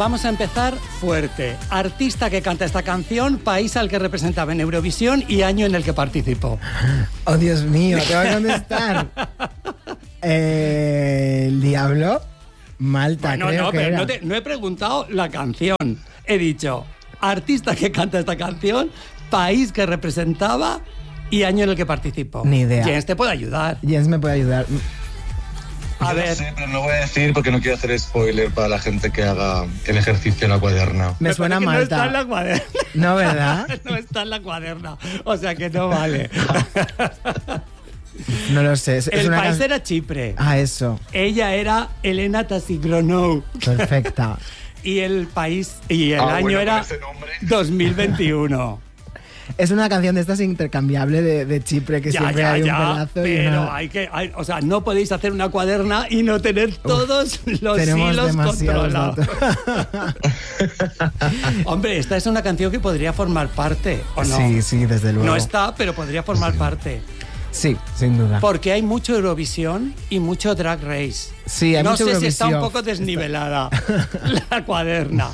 vamos a empezar fuerte. Artista que canta esta canción, país al que representaba en Eurovisión y año en el que participó. Oh, Dios mío, te voy a contestar. ¿El Diablo? Malta, bueno, creo no, que pero era. no he preguntado la canción. He dicho, artista que canta esta canción, país que representaba y año en el que participó. Ni idea. Jens te puede ayudar. Jens me puede ayudar. A Yo ver. No sé, pero no voy a decir porque no quiero hacer spoiler para la gente que haga el ejercicio en la cuaderna. Me suena parece que Malta. No está en la cuaderna. No, ¿verdad? No está en la cuaderna. O sea que no vale. No lo sé. El país era Chipre. Ah, eso. Ella era Elena Tasigronov. Perfecta. Y el país y el año bueno, era con ese nombre. 2021. Es una canción de estas intercambiable de Chipre, que siempre hay un pelazo. Pero o sea, no podéis hacer una cuaderna y no tener todos los hilos controlados. Hombre, esta es una canción que podría formar parte, ¿o no? Sí, sí, desde luego. No está, pero podría formar parte. Sí, sin duda. Porque hay mucho Eurovisión y mucho Drag Race. Sí, hay no mucho sé si está un Eurovisión. poco desnivelada la cuaderna.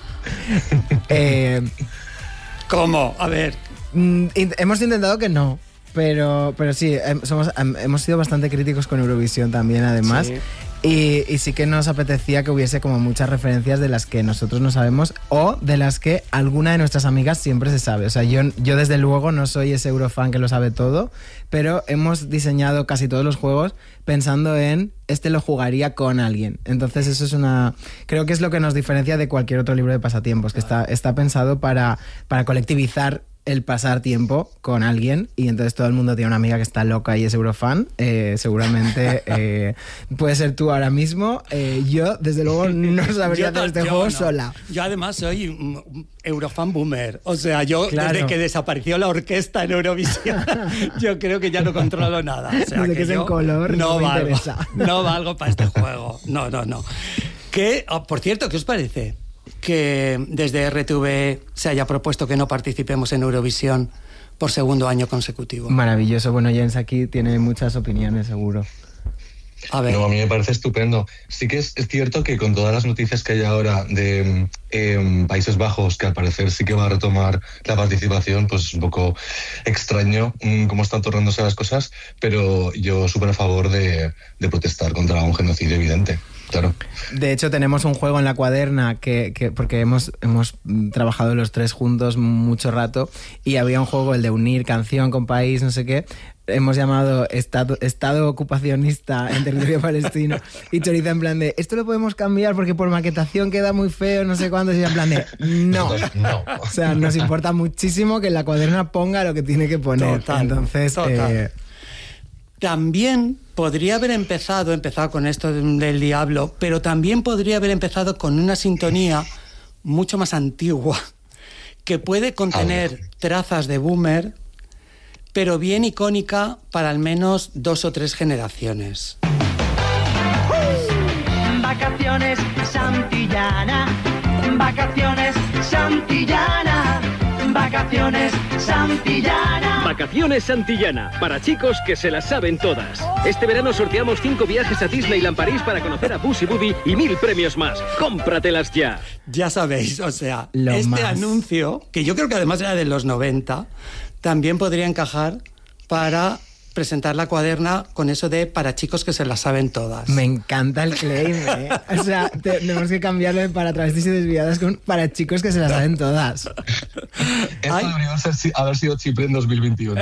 ¿Cómo? A ver. Hemos intentado que no, pero sí, hemos sido bastante críticos con Eurovisión también, además. Sí. Y sí que nos apetecía que hubiese como muchas referencias de las que nosotros no sabemos o de las que alguna de nuestras amigas siempre se sabe. O sea, yo desde luego no soy ese Eurofan que lo sabe todo, pero hemos diseñado casi todos los juegos pensando en lo jugaría con alguien. Entonces eso es creo que es lo que nos diferencia de cualquier otro libro de pasatiempos, que está pensado para colectivizar el pasar tiempo con alguien, y entonces todo el mundo tiene una amiga que está loca y es Eurofan. Seguramente puede ser tú ahora mismo. Yo, desde luego, no sabría hacer este juego sola. Yo además soy un Eurofan boomer. O sea, yo Claro. desde que desapareció la orquesta en Eurovisión, yo creo que ya no controlo nada. O sea, Desde que es en color, no me valgo, interesa. no valgo para este juego. No. Por cierto, ¿qué os parece que desde RTV se haya propuesto que no participemos en Eurovisión por segundo año consecutivo? Maravilloso. Bueno, Jens aquí tiene muchas opiniones, seguro. A ver. No, a mí me parece estupendo. Sí que es cierto que con todas las noticias que hay ahora de Países Bajos, que al parecer sí que va a retomar la participación, pues es un poco extraño cómo están tornándose las cosas, pero yo súper a favor de protestar contra un genocidio evidente. Claro. De hecho, tenemos un juego en la cuaderna porque hemos trabajado los tres juntos mucho rato, y había un juego, el de unir canción con país, no sé qué. Hemos llamado Estado ocupacionista en territorio palestino, y Choriza en plan de, esto lo podemos cambiar porque por maquetación queda muy feo, no sé cuándo, y en plan de, no. O sea, nos importa muchísimo que la cuaderna ponga lo que tiene que poner. Entonces, también podría haber empezado con esto del Diablo, pero también podría haber empezado con una sintonía mucho más antigua, que puede contener trazas de boomer, pero bien icónica para al menos 2 o 3 generaciones. Vacaciones Santillana, vacaciones Santillana, vacaciones Santillana. Vacaciones Santillana, para chicos que se las saben todas. Este verano sorteamos 5 viajes a Disneyland París para conocer a Pussy Booby y 1000 premios más. ¡Cómpratelas ya! Ya sabéis, o sea, Lo este más. anuncio, que yo creo que además era de los 90, también podría encajar para presentar la cuaderna con eso de para chicos que se las saben todas. me encanta el claim, ¿eh? O sea, tenemos que cambiarlo para travestis y desviadas con para chicos que se las saben todas. Esto debería haber sido Chipre en 2021.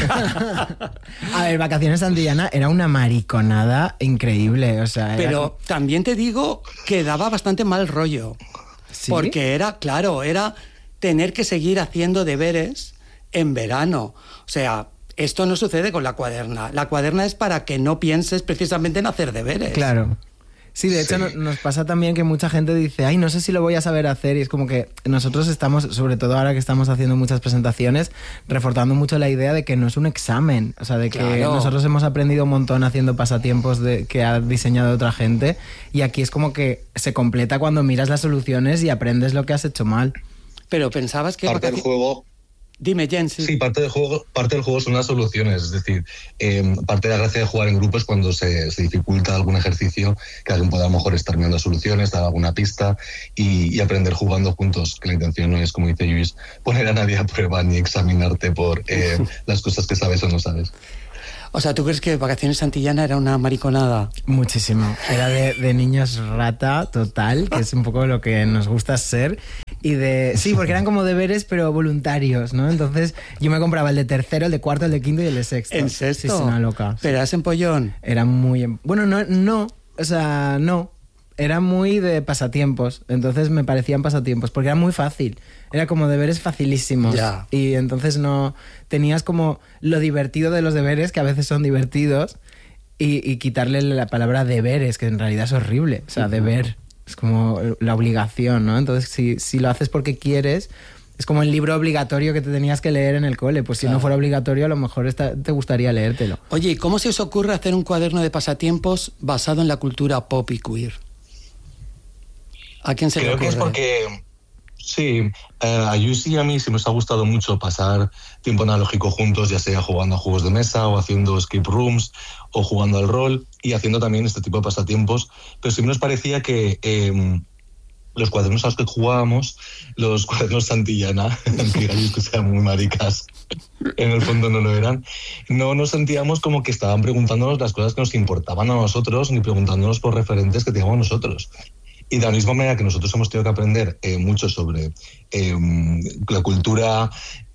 A ver, Vacaciones Santillana era una mariconada increíble, o sea... Pero también te digo que daba bastante mal rollo. ¿Sí? Porque era tener que seguir haciendo deberes en verano. O sea, esto no sucede con la cuaderna. La cuaderna es para que no pienses precisamente en hacer deberes. Claro. Sí, de hecho nos pasa también que mucha gente dice, ay, no sé si lo voy a saber hacer, y es como que nosotros estamos, sobre todo ahora que estamos haciendo muchas presentaciones, reforzando mucho la idea de que no es un examen, o sea, de que nosotros hemos aprendido un montón haciendo pasatiempos que ha diseñado otra gente, y aquí es como que se completa cuando miras las soluciones y aprendes lo que has hecho mal. Pero pensabas que... Parte del juego Dime, Jensi. Sí, parte del juego son las soluciones. Es decir, parte de la gracia de jugar en grupo es cuando se dificulta algún ejercicio, que alguien pueda a lo mejor estar mirando soluciones, dar alguna pista y aprender jugando juntos. Que la intención no es, como dice Luis, poner a nadie a prueba ni examinarte por las cosas que sabes o no sabes. O sea, ¿tú crees que Vacaciones Santillana era una mariconada? Muchísimo. Era de niños rata total, que es un poco lo que nos gusta ser. Y sí, porque eran como deberes, pero voluntarios, ¿no? Entonces yo me compraba el de tercero, el de cuarto, el de quinto y el de sexto. ¿En sexto? Sí, es una loca. ¿Pero eras empollón? Era muy... Bueno, no. O sea, no. Era muy de pasatiempos. Entonces me parecían pasatiempos, porque era muy fácil. Era como deberes facilísimos. Ya. Y entonces no... Tenías como lo divertido de los deberes, que a veces son divertidos, y quitarle la palabra deberes, que en realidad es horrible. O sea, deber es como la obligación, ¿no? Entonces, si lo haces porque quieres, es como el libro obligatorio que te tenías que leer en el cole. Pues si no fuera obligatorio, a lo mejor te gustaría leértelo. Oye, ¿y cómo se os ocurre hacer un cuaderno de pasatiempos basado en la cultura pop y queer? ¿A quién se le ocurre? Creo que es porque... Sí, a Yusi y a mí sí nos ha gustado mucho pasar tiempo analógico juntos, ya sea jugando a juegos de mesa o haciendo escape rooms o jugando al rol y haciendo también este tipo de pasatiempos, pero sí nos parecía que los cuadernos a los que jugábamos, los cuadernos Santillana, que digáis que sean muy maricas, en el fondo no lo eran, no nos sentíamos como que estaban preguntándonos las cosas que nos importaban a nosotros ni preguntándonos por referentes que teníamos nosotros. Y de la misma manera que nosotros hemos tenido que aprender mucho sobre la cultura,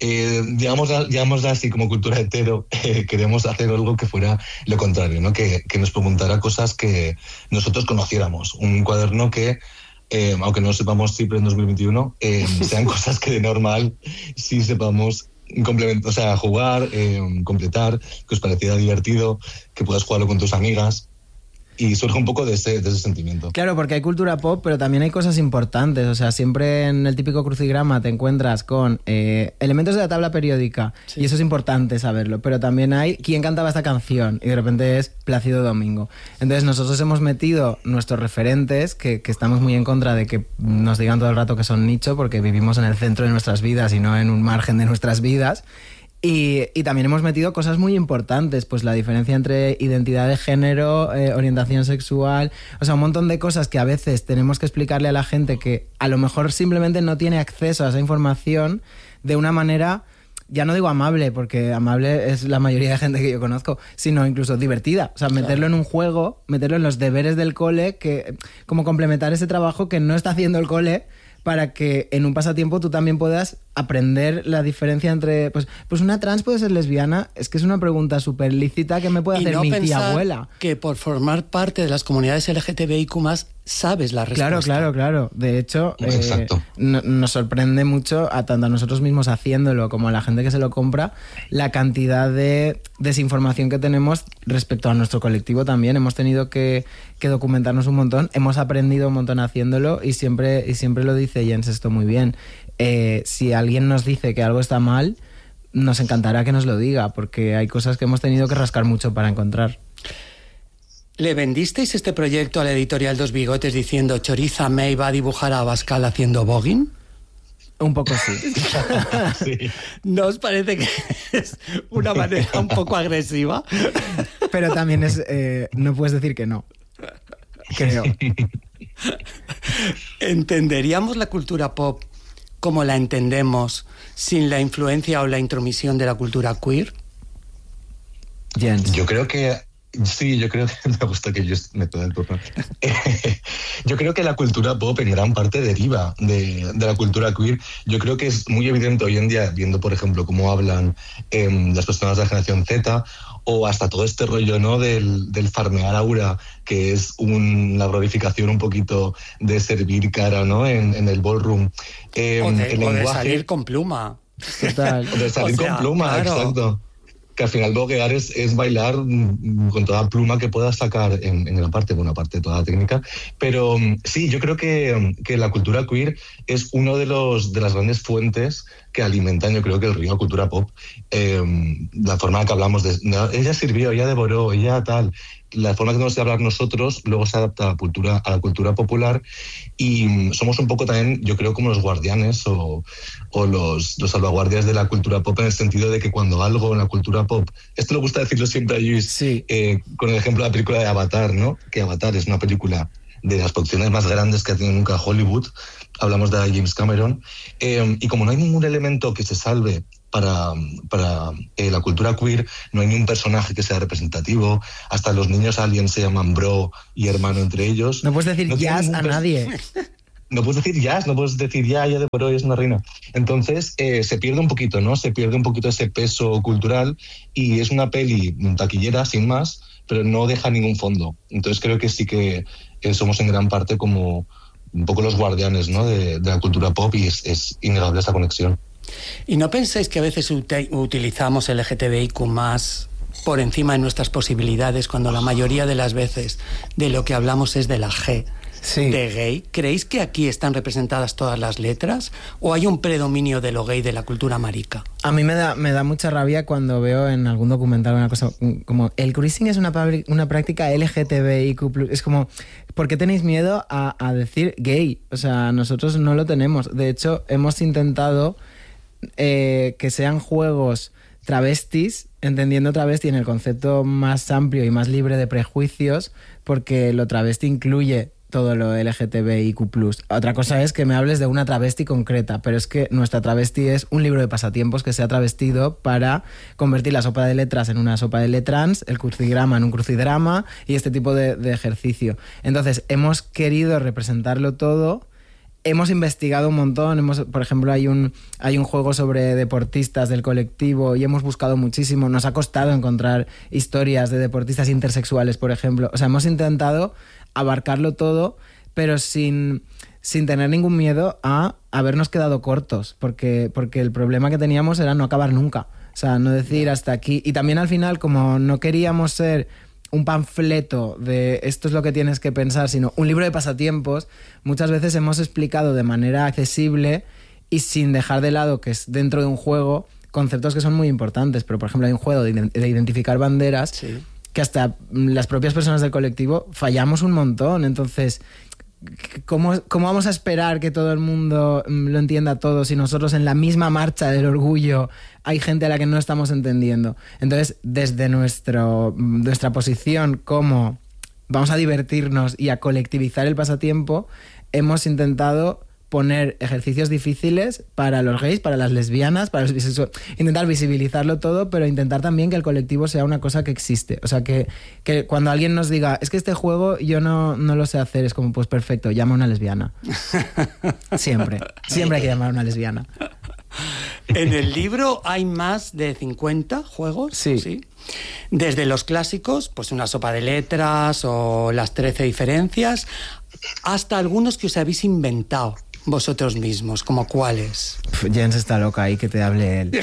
digámosla así como cultura hetero, queremos hacer algo que fuera lo contrario, ¿no? Que nos preguntara cosas que nosotros conociéramos. Un cuaderno que, aunque no sepamos siempre en 2021, sean cosas que de normal sí sepamos complementar, o sea, jugar, completar, que os pareciera divertido, que puedas jugarlo con tus amigas. Y surge un poco de ese sentimiento. Claro, porque hay cultura pop, pero también hay cosas importantes. O sea, siempre en el típico crucigrama te encuentras con elementos de la tabla periódica. Sí. Y eso es importante saberlo. Pero también hay quién cantaba esta canción. Y de repente es Plácido Domingo. Entonces nosotros hemos metido nuestros referentes, que estamos muy en contra de que nos digan todo el rato que son nicho, porque vivimos en el centro de nuestras vidas y no en un margen de nuestras vidas. Y también hemos metido cosas muy importantes, pues la diferencia entre identidad de género, orientación sexual, o sea, un montón de cosas que a veces tenemos que explicarle a la gente que a lo mejor simplemente no tiene acceso a esa información de una manera, ya no digo amable, porque amable es la mayoría de gente que yo conozco, sino incluso divertida. O sea, meterlo en un juego, meterlo en los deberes del cole, que como complementar ese trabajo que no está haciendo el cole, para que en un pasatiempo tú también puedas aprender la diferencia entre... Pues una trans puede ser lesbiana, es que es una pregunta súper lícita que me puede hacer mi tía abuela. Que por formar parte de las comunidades LGTBIQ+, sabes la respuesta. Claro. De hecho, nos sorprende mucho, tanto a nosotros mismos haciéndolo como a la gente que se lo compra, la cantidad de desinformación que tenemos respecto a nuestro colectivo también. Hemos tenido que documentarnos un montón, hemos aprendido un montón haciéndolo y siempre lo dice Jens esto muy bien. Si alguien nos dice que algo está mal, nos encantará que nos lo diga, porque hay cosas que hemos tenido que rascar mucho para encontrar. ¿Le vendisteis este proyecto a la editorial Dos Bigotes diciendo Choriza May va a dibujar a Abascal haciendo voguing? Un poco sí. Sí. ¿No os parece que es una manera un poco agresiva? Pero también es no puedes decir que no. Creo. ¿Entenderíamos la cultura pop como la entendemos sin la influencia o la intromisión de la cultura queer? Jens. Yo creo que me gusta que yo me pueda turno. Yo creo que la cultura pop en gran parte deriva de la cultura queer. Yo creo que es muy evidente hoy en día, viendo por ejemplo cómo hablan las personas de la generación Z, o hasta todo este rollo, ¿no? del farmear aura, que es una glorificación un poquito de servir cara, ¿no? en el ballroom. O de salir con pluma. Total. De salir con pluma, claro. Exacto. Que al final boguear es bailar con toda pluma que puedas sacar en gran parte, buena parte de toda la técnica. Pero sí, yo creo que la cultura queer es uno de las grandes fuentes que alimentan, yo creo que el río de cultura pop. La forma en que hablamos de ella sirvió, ella devoró, ella tal. La forma que tenemos de hablar nosotros luego se adapta a la cultura popular, y somos un poco también, yo creo, como los guardianes o los salvaguardias de la cultura pop, en el sentido de que cuando algo en la cultura pop, esto le gusta decirlo siempre a Luis, sí. Con el ejemplo de la película de Avatar, ¿no? Que Avatar es una película de las producciones más grandes que ha tenido nunca Hollywood, hablamos de James Cameron, y como no hay ningún elemento que se salve para la cultura queer, no hay ni un personaje que sea representativo, hasta los niños aliens se llaman bro y hermano entre ellos. No puedes decir jazz a nadie. No puedes decir jazz, no puedes decir ya devoró y es una reina. Entonces se pierde un poquito, ¿no? Se pierde un poquito ese peso cultural, y es una peli taquillera, sin más, pero no deja ningún fondo. Entonces creo que sí que somos en gran parte como un poco los guardianes, ¿no? de la cultura pop, y es innegable esa conexión. ¿Y no pensáis que a veces utilizamos el LGTBIQ+ por encima de nuestras posibilidades, cuando la mayoría de las veces de lo que hablamos es de la G, sí, de gay? ¿Creéis que aquí están representadas todas las letras, o hay un predominio de lo gay de la cultura marica? A mí me da mucha rabia cuando veo en algún documental una cosa como el cruising es una práctica LGTBIQ+. Es como, ¿por qué tenéis miedo a decir gay? O sea, nosotros no lo tenemos. De hecho, hemos intentado que sean juegos travestis, entendiendo travesti en el concepto más amplio y más libre de prejuicios, porque lo travesti incluye todo lo LGTBIQ+. Otra cosa es que me hables de una travesti concreta, pero es que nuestra travesti es un libro de pasatiempos que se ha travestido para convertir la sopa de letras en una sopa de letrans, el crucigrama en un crucidrama y este tipo de ejercicio. Entonces, hemos querido representarlo todo. Hemos investigado un montón, por ejemplo, hay un juego sobre deportistas del colectivo y hemos buscado muchísimo. Nos ha costado encontrar historias de deportistas intersexuales, por ejemplo. O sea, hemos intentado abarcarlo todo, pero sin tener ningún miedo a habernos quedado cortos, porque el problema que teníamos era no acabar nunca. O sea, no decir hasta aquí. Y también al final, como no queríamos ser un panfleto de esto es lo que tienes que pensar, sino un libro de pasatiempos, muchas veces hemos explicado de manera accesible y sin dejar de lado que es dentro de un juego conceptos que son muy importantes. Pero, por ejemplo, hay un juego de identificar banderas, sí, que hasta las propias personas del colectivo fallamos un montón. Entonces, ¿cómo vamos a esperar que todo el mundo lo entienda todo si nosotros en la misma marcha del orgullo hay gente a la que no estamos entendiendo? Entonces, desde nuestra posición como vamos a divertirnos y a colectivizar el pasatiempo, hemos intentado poner ejercicios difíciles para los gays, para las lesbianas, para los bisexuales, intentar visibilizarlo todo, pero intentar también que el colectivo sea una cosa que existe. O sea, que cuando alguien nos diga, es que este juego yo no lo sé hacer, es como, pues perfecto, llama a una lesbiana. Siempre hay que llamar a una lesbiana. En el libro hay más de 50 juegos, sí. Desde los clásicos, pues una sopa de letras o las 13 diferencias, hasta algunos que os habéis inventado vosotros mismos, ¿como cuáles? Jens está loca ahí, que te hable él.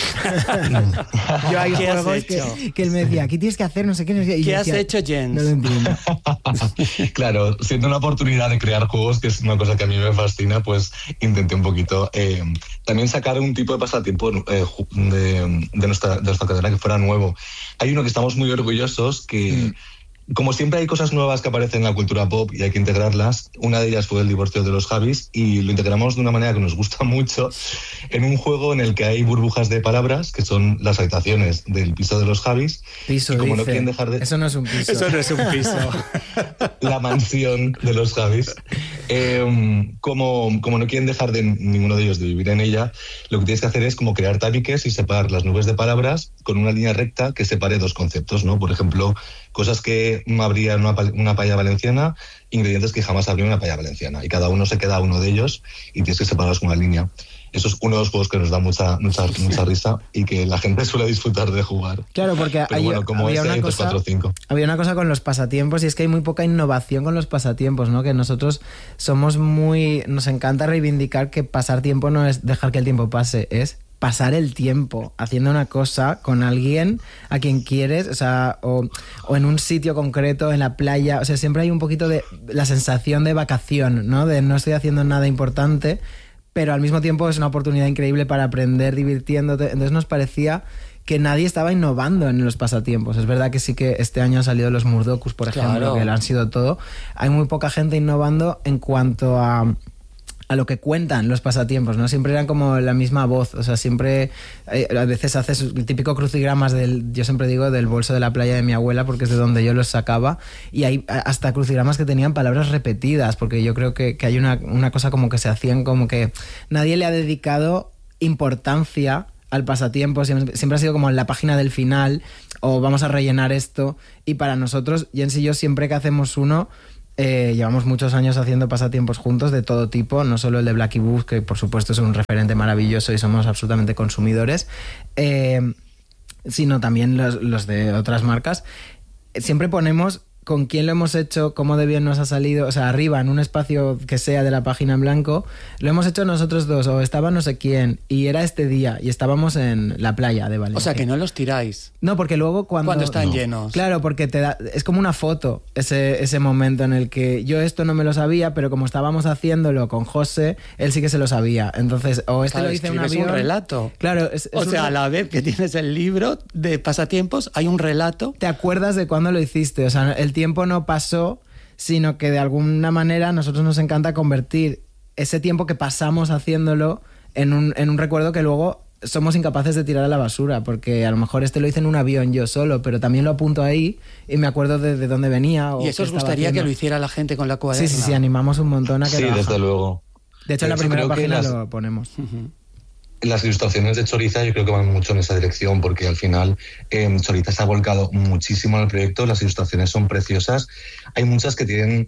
Yo hay juegos que él me decía, ¿qué tienes que hacer? No sé qué. Y ¿qué decía, has hecho, Jens? No lo entiendo. Claro, siendo una oportunidad de crear juegos, que es una cosa que a mí me fascina, pues intenté un poquito también sacar un tipo de pasatiempo de nuestra cadena que fuera nuevo. Hay uno que estamos muy orgullosos que... Como siempre hay cosas nuevas que aparecen en la cultura pop y hay que integrarlas. Una de ellas fue el divorcio de los Javis y lo integramos de una manera que nos gusta mucho en un juego en el que hay burbujas de palabras, que son las habitaciones del piso de los Javis. Piso, como dice. No quieren dejar de... Eso no es un piso. Eso no es un piso. La mansión de los Javis. Como no quieren dejar de ninguno de ellos de vivir en ella, lo que tienes que hacer es como crear tabiques y separar las nubes de palabras con una línea recta que separe dos conceptos, ¿no? Por ejemplo, cosas que no habría una paella valenciana, ingredientes que jamás habría una paella valenciana. Y cada uno se queda uno de ellos y tienes que separarlos con una línea. Eso es uno de los juegos que nos da mucha risa y que la gente suele disfrutar de jugar. Claro, porque había una cosa con los pasatiempos, y es que hay muy poca innovación con los pasatiempos, ¿no? Que nosotros nos encanta reivindicar que pasar tiempo no es dejar que el tiempo pase, es pasar el tiempo haciendo una cosa con alguien a quien quieres, o sea, o en un sitio concreto, en la playa. O sea, siempre hay un poquito de la sensación de vacación, ¿no? De no estoy haciendo nada importante, pero al mismo tiempo es una oportunidad increíble para aprender divirtiéndote. Entonces nos parecía que nadie estaba innovando en los pasatiempos. Es verdad que sí que este año han salido los Murdokus, por ejemplo, que lo han sido todo. Hay muy poca gente innovando en cuanto a lo que cuentan los pasatiempos, ¿no? Siempre eran como la misma voz, o sea, siempre a veces haces el típico crucigramas yo siempre digo del bolso de la playa de mi abuela, porque es de donde yo los sacaba, y hay hasta crucigramas que tenían palabras repetidas, porque yo creo que hay una cosa como que se hacían como que nadie le ha dedicado importancia al pasatiempo, siempre ha sido como en la página del final, o vamos a rellenar esto, y para nosotros, Jens y yo, siempre que hacemos uno, llevamos muchos años haciendo pasatiempos juntos de todo tipo, no solo el de Blacky Books, que por supuesto es un referente maravilloso y somos absolutamente consumidores, sino también los de otras marcas. Siempre ponemos con quién lo hemos hecho, cómo de bien nos ha salido, o sea, arriba en un espacio que sea de la página en blanco, lo hemos hecho nosotros dos, o estaba no sé quién, y era este día, y estábamos en la playa de Valencia. O sea, que no los tiráis. No, porque luego cuando están llenos. Claro, porque es como una foto ese momento en el que yo esto no me lo sabía, pero como estábamos haciéndolo con José, él sí que se lo sabía. Entonces, o claro, lo hice en un avión. Es un relato. Claro, o sea, a la vez que tienes el libro de pasatiempos, hay un relato. Te acuerdas de cuándo lo hiciste, o sea, el tiempo no pasó, sino que de alguna manera a nosotros nos encanta convertir ese tiempo que pasamos haciéndolo en un recuerdo que luego somos incapaces de tirar a la basura, porque a lo mejor lo hice en un avión yo solo, pero también lo apunto ahí y me acuerdo de dónde venía. ¿Y eso os gustaría que lo hiciera la gente con la cuaderna? Sí, animamos un montón a que sí, lo hagan. Desde luego. De hecho, en la primera página lo ponemos. Uh-huh. Las ilustraciones de Choriza yo creo que van mucho en esa dirección, porque al final Choriza se ha volcado muchísimo en el proyecto, las ilustraciones son preciosas, hay muchas que tienen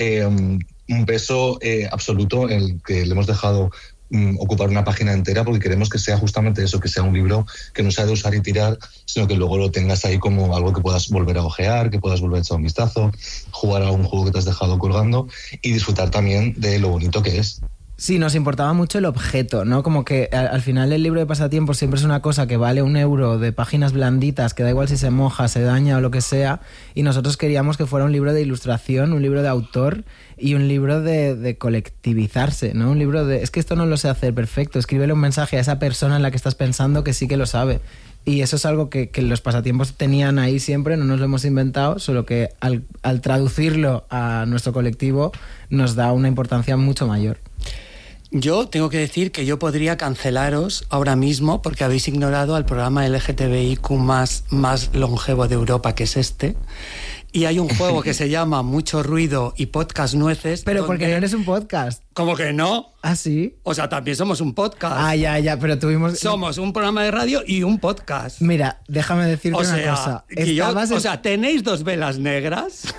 un peso absoluto en el que le hemos dejado ocupar una página entera, porque queremos que sea justamente eso, que sea un libro que no sea de usar y tirar, sino que luego lo tengas ahí como algo que puedas volver a ojear, que puedas volver a echar un vistazo, jugar a un juego que te has dejado colgando y disfrutar también de lo bonito que es. Sí, nos importaba mucho el objeto, ¿no? Como que al final el libro de pasatiempos siempre es una cosa que vale €1 de páginas blanditas, que da igual si se moja, se daña o lo que sea, y nosotros queríamos que fuera un libro de ilustración, un libro de autor y un libro de colectivizarse, ¿no? Un libro de, es que esto no lo sé hacer, perfecto, escríbele un mensaje a esa persona en la que estás pensando que sí que lo sabe. Y eso es algo que los pasatiempos tenían ahí siempre, no nos lo hemos inventado, solo que al traducirlo a nuestro colectivo nos da una importancia mucho mayor. Yo tengo que decir que yo podría cancelaros ahora mismo porque habéis ignorado al programa LGTBIQ más longevo de Europa, que es este. Y hay un juego que se llama Mucho Ruido y Podcast Nueces. Pero porque no eres un podcast. ¿Cómo que no? ¿Ah, sí? O sea, también somos un podcast. Ah, ya, pero tuvimos... Somos un programa de radio y un podcast. Mira, déjame decirte una cosa. O sea, ¿tenéis 2 velas negras?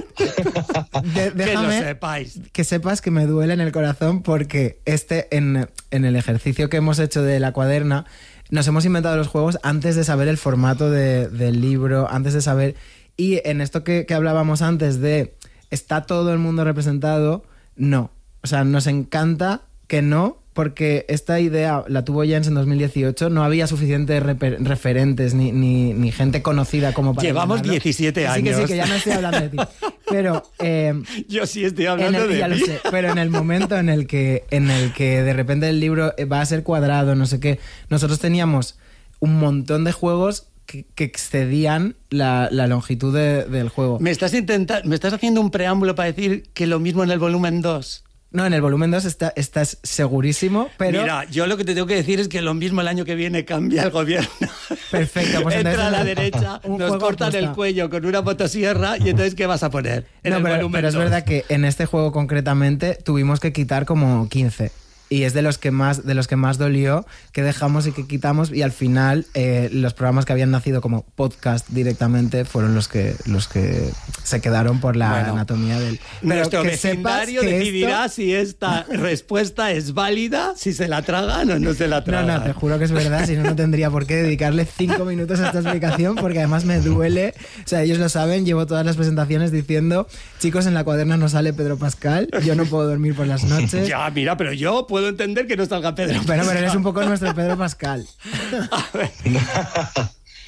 Déjame que lo sepáis. Que sepas que me duele en el corazón porque en el ejercicio que hemos hecho de la cuaderna nos hemos inventado los juegos antes de saber el formato del libro, antes de saber... Y en esto que hablábamos antes de ¿está todo el mundo representado? No. O sea, nos encanta que no, porque esta idea la tuvo Jens en 2018, no había suficientes referentes ni gente conocida como para... Llevamos llenarlo. 17 años. Sí, que ya no estoy hablando de ti. Pero... yo sí estoy hablando de ti. Ya lo sé, pero en el momento en el que de repente el libro va a ser cuadrado, no sé qué, nosotros teníamos un montón de juegos que excedían la longitud del juego. ¿Me estás haciendo un preámbulo para decir que lo mismo en el volumen 2? No, en el volumen 2 estás segurísimo, pero... Mira, yo lo que te tengo que decir es que lo mismo el año que viene cambia el gobierno. Perfecto. Pues entra a la derecha, nos cortan el cuello con una motosierra y entonces ¿qué vas a poner? Pero es verdad que en este juego concretamente tuvimos que quitar como 15. Y es de los que más dolió, que dejamos y que quitamos, y al final los programas que habían nacido como podcast directamente fueron los que se quedaron por la anatomía del... Pero nuestro vecindario decidirá si esta respuesta es válida, si se la tragan o no se la tragan. No, te juro que es verdad, si no tendría por qué dedicarle 5 minutos a esta explicación, porque además me duele. O sea, ellos lo saben, llevo todas las presentaciones diciendo, chicos, en la cuaderna no sale Pedro Pascal, yo no puedo dormir por las noches. Ya, mira, pero yo puedo entender que no salga Pedro Pascal. Pero eres un poco nuestro Pedro Pascal.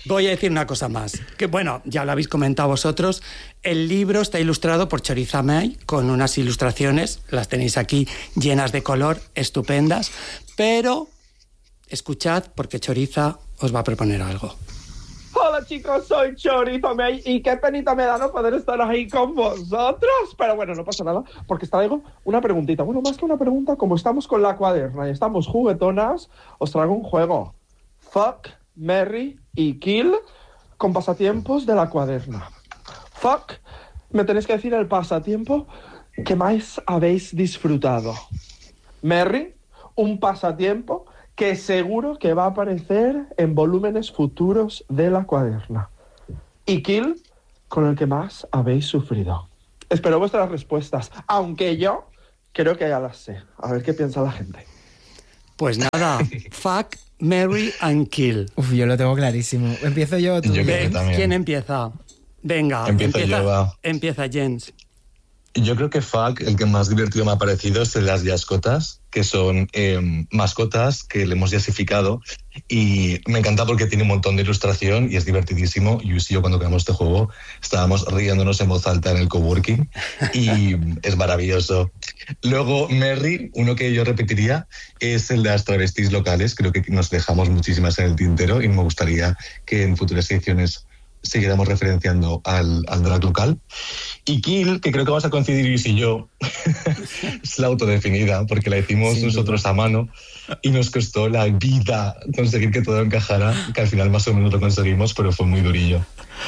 Voy a decir una cosa más, que bueno, ya lo habéis comentado vosotros, el libro está ilustrado por Choriza May, con unas ilustraciones, las tenéis aquí, llenas de color, estupendas, pero escuchad, porque Choriza os va a proponer algo. Hola chicos, soy Choriza May y qué penita me da no poder estar ahí con vosotros. Pero bueno, no pasa nada, porque os traigo una preguntita. Bueno, más que una pregunta, como estamos con la cuaderna y estamos juguetonas, os traigo un juego. Fuck, marry y kill con pasatiempos de la cuaderna. Fuck, me tenéis que decir el pasatiempo que más habéis disfrutado. Marry, un pasatiempo que seguro que va a aparecer en volúmenes futuros de la cuaderna. Y kill, con el que más habéis sufrido. Espero vuestras respuestas, aunque yo creo que ya las sé. A ver qué piensa la gente. Pues nada, fuck, marry and kill. Uf, yo lo tengo clarísimo. ¿Empiezo yo o tú? Yo creo que también. ¿Quién empieza? Venga, empieza Jens. Yo creo que fuck, el que más divertido me ha parecido es el de las yascotas, que son mascotas que le hemos yasificado, y me encanta porque tiene un montón de ilustración y es divertidísimo. Y yo cuando creamos este juego estábamos riéndonos en voz alta en el coworking y es maravilloso. Luego Merry, uno que yo repetiría, es el de las travestis locales. Creo que nos dejamos muchísimas en el tintero y me gustaría que en futuras ediciones seguiremos referenciando al drag local. Y kill, que creo que vamos a coincidir Luis y yo, es la autodefinida, porque la hicimos nosotros a mano y nos costó la vida conseguir que todo encajara, que al final más o menos lo conseguimos, pero fue muy durillo.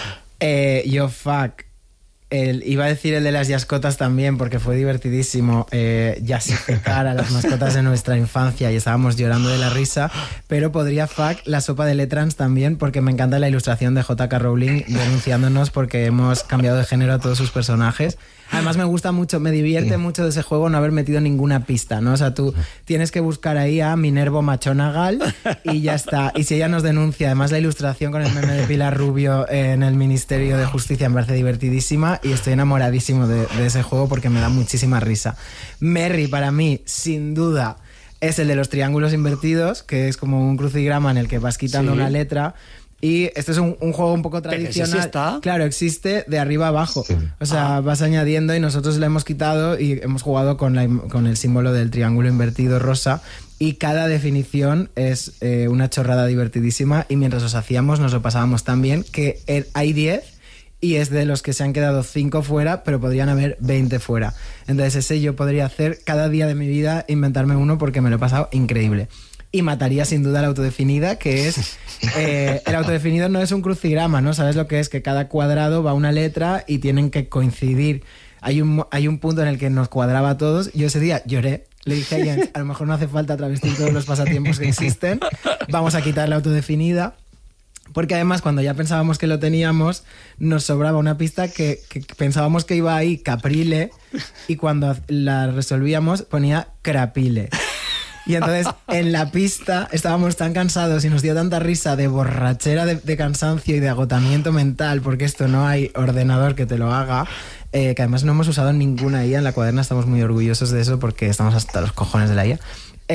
Yo fuck. Iba a decir el de las yascotas también, porque fue divertidísimo yasificar a las mascotas de nuestra infancia y estábamos llorando de la risa, pero podría fuck la sopa de Letrans también, porque me encanta la ilustración de J.K. Rowling denunciándonos porque hemos cambiado de género a todos sus personajes. Además me gusta mucho, me divierte mucho de ese juego no haber metido ninguna pista, ¿no? O sea, tú tienes que buscar ahí a Minervo Machonagal y ya está. Y si ella nos denuncia, además la ilustración con el meme de Pilar Rubio en el Ministerio de Justicia me parece divertidísima y estoy enamoradísimo de ese juego porque me da muchísima risa. Merry, para mí, sin duda, es el de los triángulos invertidos, que es como un crucigrama en el que vas quitando una letra. Y este es un juego un poco tradicional. ¿Pero ese sí está? Claro, existe de arriba a abajo. Sí. O sea, vas añadiendo y nosotros le hemos quitado y hemos jugado con el símbolo del triángulo invertido rosa. Y cada definición es una chorrada divertidísima. Y mientras los hacíamos nos lo pasábamos tan bien que hay 10 y es de los que se han quedado 5 fuera, pero podrían haber 20 fuera. Entonces ese yo podría hacer cada día de mi vida, inventarme uno porque me lo he pasado increíble. Y mataría sin duda la autodefinida, que es... el autodefinido no es un crucigrama, ¿no? ¿Sabes lo que es? Que cada cuadrado va una letra y tienen que coincidir. Hay un punto en el que nos cuadraba a todos. Yo ese día lloré. Le dije a Jens, a lo mejor no hace falta travestir todos los pasatiempos que existen. Vamos a quitar la autodefinida. Porque además, cuando ya pensábamos que lo teníamos, nos sobraba una pista que pensábamos que iba ahí Caprile y cuando la resolvíamos ponía Crapile. Y entonces en la pista estábamos tan cansados y nos dio tanta risa de borrachera, de cansancio y de agotamiento mental, porque esto no hay ordenador que te lo haga, que además no hemos usado ninguna IA en la cuaderna, estamos muy orgullosos de eso porque estamos hasta los cojones de la IA.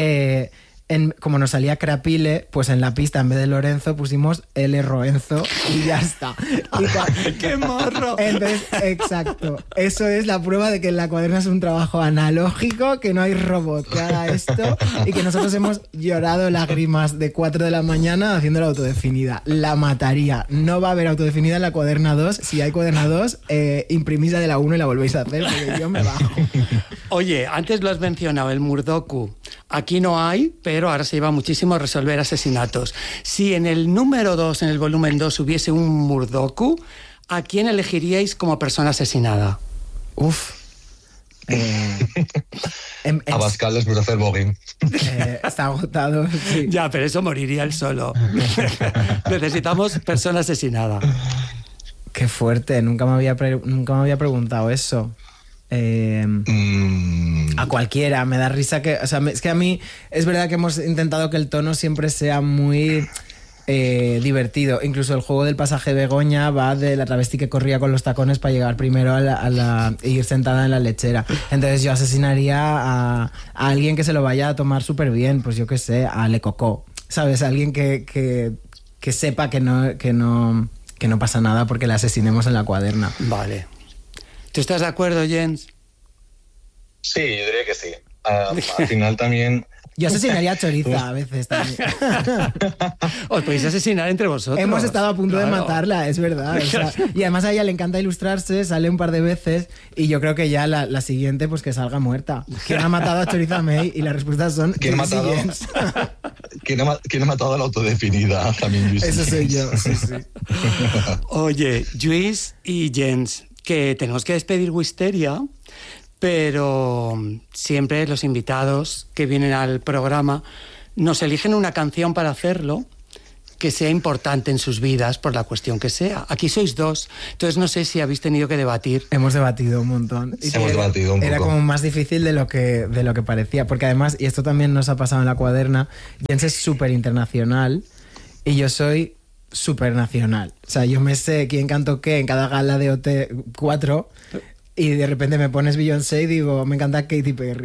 Como nos salía Crapile, pues en la pista en vez de Lorenzo pusimos L. Roenzo y ya está. ¡Qué morro! Entonces, exacto. Eso es la prueba de que en la cuaderna es un trabajo analógico, que no hay robot que haga esto y que nosotros hemos llorado lágrimas de 4 de la mañana haciendo la autodefinida. La mataría. No va a haber autodefinida en la cuaderna 2. Si hay cuaderna 2, imprimís la de la 1 y la volvéis a hacer porque yo me bajo. Oye, antes lo has mencionado, el Murdoku. Aquí no hay, pero ahora se lleva muchísimo a resolver asesinatos. Si en el número 2, en el volumen 2, hubiese un Murdoku, ¿a quién elegiríais como persona asesinada? A Pascal les hacer voguing. Está agotado. Sí. Ya, pero eso moriría él solo. Necesitamos persona asesinada. Qué fuerte, nunca me había preguntado eso. A cualquiera, me da risa que... O sea, es que a mí es verdad que hemos intentado que el tono siempre sea muy divertido. Incluso el juego del pasaje Begoña va de la travesti que corría con los tacones para llegar primero a ir sentada en la lechera. Entonces yo asesinaría a alguien que se lo vaya a tomar súper bien, pues yo qué sé, a Le Coco, ¿sabes? Alguien que que sepa que no pasa nada porque la asesinemos en la cuaderna. Vale. ¿Tú estás de acuerdo, Jens? Sí, yo diría que sí. Al final también... Yo asesinaría a Choriza a veces también. Os podéis asesinar entre vosotros. Hemos estado a punto de Claro. matarla, es verdad. O sea, y además a ella le encanta ilustrarse, sale un par de veces y yo creo que ya la siguiente pues que salga muerta. ¿Quién ha matado a Choriza May? Y las respuestas son ¿Quién ha Jens y matado? Jens. ¿Quién ha matado a la autodefinida? También Luis. Eso soy yo, sí. Oye, Lluís y Jens, que tenemos que despedir Wisteria, pero siempre los invitados que vienen al programa nos eligen una canción para hacerlo que sea importante en sus vidas por la cuestión que sea. Aquí sois dos, entonces no sé si habéis tenido que debatir. Hemos debatido un montón. Y Hemos debatido un poco. Era como más difícil de lo que parecía, porque además, y esto también nos ha pasado en la cuaderna, Jens es súper internacional y yo soy súper nacional. O sea, yo me sé quién cantó qué en cada gala de OT4 y de repente me pones Beyoncé y digo, me encanta Katy Perry.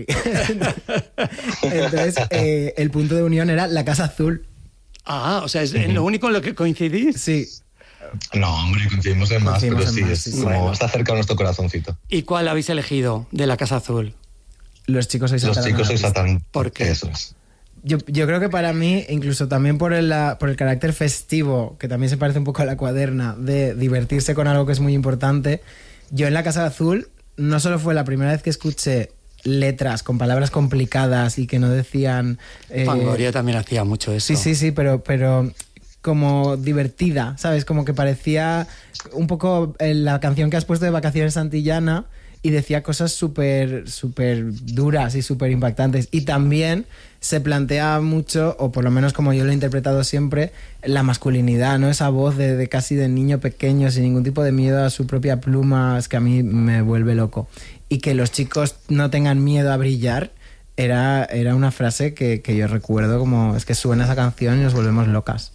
Entonces, el punto de unión era la Casa Azul. Ah, o sea, es lo único en lo que coincidís. Sí. No, hombre, coincidimos en más, Coincidimos pero en sí, más, es sí, como bueno. está cerca de nuestro corazoncito. ¿Y cuál habéis elegido de la Casa Azul? Los chicos sois Los Satán. chicos sois Satán. ¿Por qué? Eso es. Yo creo que para mí, incluso también por el carácter festivo, que también se parece un poco a la cuaderna, de divertirse con algo que es muy importante, yo en la Casa Azul no solo fue la primera vez que escuché letras con palabras complicadas y que no decían... Fangoria también hacía mucho eso. Sí, pero como divertida, ¿sabes? Como que parecía un poco la canción que has puesto de Vacaciones Santillana y decía cosas súper duras y súper impactantes. Y también se plantea mucho, o por lo menos como yo lo he interpretado siempre, la masculinidad, ¿no? Esa voz de casi de niño pequeño, sin ningún tipo de miedo a su propia pluma, es que a mí me vuelve loco. Y que los chicos no tengan miedo a brillar, era una frase que yo recuerdo como, es que suena esa canción y nos volvemos locas.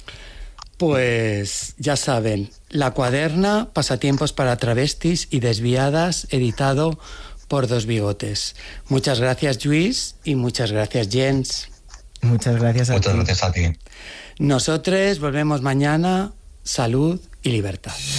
Pues ya saben, La Cuaderna, pasatiempos para travestis y desviadas, editado por Dos Bigotes. Muchas gracias, Lluís, y muchas gracias, Jens. Muchas gracias a ti. Muchas gracias a ti. Nosotros volvemos mañana. Salud y libertad.